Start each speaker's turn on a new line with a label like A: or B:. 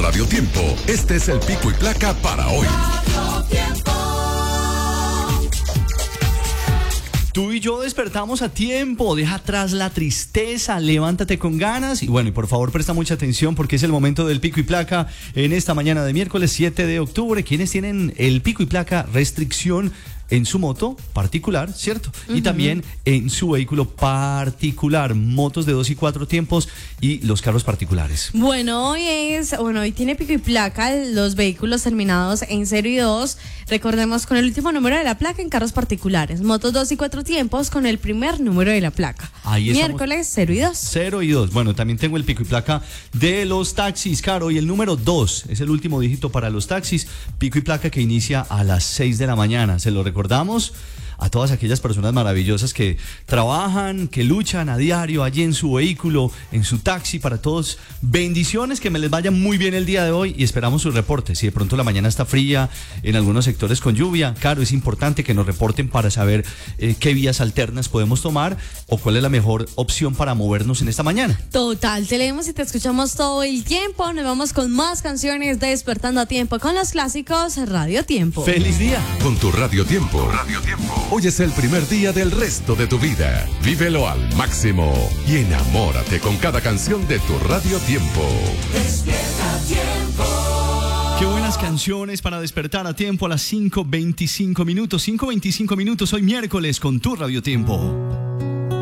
A: Radio Tiempo. Este es el pico y placa para hoy.
B: Tú y yo despertamos a tiempo, deja atrás la tristeza, levántate con ganas y bueno, y por favor presta mucha atención porque es el momento del pico y placa en esta mañana de miércoles 7 de octubre. ¿Quiénes tienen el pico y placa restricción en su moto particular, cierto? Y también en su vehículo particular, motos de 2 y 4 tiempos y los carros particulares.
C: Bueno, hoy tiene pico y placa los vehículos terminados en 0 y 2. Recordemos con el último número de la placa en carros particulares. Motos 2 y 4 tiempos con el primer número de la placa.
B: Ahí estamos.
C: Miércoles 0 y 2.
B: 0 y 2. Bueno, también tengo el pico y placa de los taxis, Caro, y el número 2 es el último dígito para los taxis. Pico y placa que inicia a las 6 de la mañana. Se lo recordamos a todas aquellas personas maravillosas que trabajan, que luchan a diario allí en su vehículo, en su taxi. Para todos, bendiciones, que me les vaya muy bien el día de hoy y esperamos sus reportes. Si de pronto la mañana está fría, en algunos sectores con lluvia, claro, es importante que nos reporten para saber qué vías alternas podemos tomar o cuál es la mejor opción para movernos en esta mañana.
C: Total, te leemos y te escuchamos todo el tiempo. Nos vamos con más canciones de Despertando a Tiempo con los clásicos Radio Tiempo.
B: ¡Feliz día!
A: Con tu Radio Tiempo. Hoy es el primer día del resto de tu vida. Vívelo al máximo y enamórate con cada canción de tu Radio Tiempo.
D: Despierta a Tiempo.
B: Qué buenas canciones para despertar a tiempo a las 5:25 minutos. 5:25 minutos hoy miércoles con tu Radio Tiempo.